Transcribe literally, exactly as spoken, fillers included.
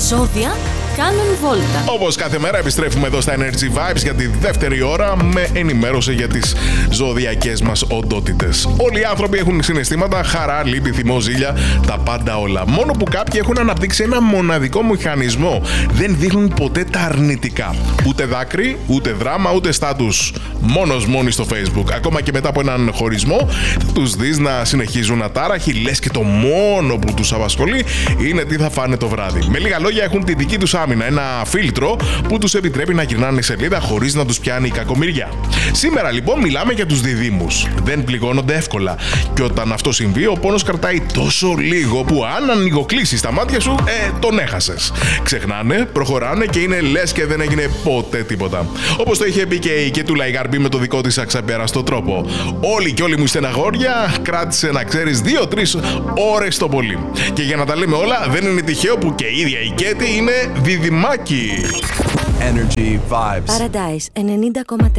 Ζώδια κάνουν βόλτα. Όπως κάθε μέρα επιστρέφουμε εδώ στα Energy Vibes για τη δεύτερη ώρα με ενημέρωση για τις ζωδιακές μας οντότητες. Όλοι οι άνθρωποι έχουν συναισθήματα, χαρά, λύπη, θυμό, ζήλια, τα πάντα όλα. Μόνο που κάποιοι έχουν αναπτύξει ένα μοναδικό μηχανισμό. Δεν δείχνουν ποτέ τα αρνητικά. Ούτε δάκρυ, ούτε δράμα, ούτε στάτους. Μόνος μόνοι στο Facebook. Ακόμα και μετά από έναν χωρισμό, θα τους δεις να συνεχίζουν ατάραχοι, λες και το μόνο που τους απασχολεί είναι τι θα φάνε το βράδυ. Με λίγα λόγια, έχουν τη δική τους άμυνα, ένα φίλτρο που τους επιτρέπει να γυρνάνε σελίδα χωρίς να τους πιάνει η κακομοιριά. Σήμερα λοιπόν μιλάμε για τους διδύμους. Δεν πληγώνονται εύκολα. Και όταν αυτό συμβεί, ο πόνος κρατάει τόσο λίγο που αν ανοιγοκλείσεις τα μάτια σου, ε, τον έχασες. Ξεχνάνε, προχωράνε και είναι λες και δεν έγινε ποτέ τίποτα. Όπως το είχε πει και η Κετούλα η Γαρμπή με το δικό της αξαπέραστο τρόπο. Όλη και όλη μου η στεναγόρια κράτησε, να ξέρεις, δύο τρεις ώρες το πολύ. Και για να τα λέμε όλα, δεν είναι τυχαίο που και η ίδια η Κέτη είναι διδυμάκι. Energy Vibes. Paradise ενενήντα κόμμα τρία.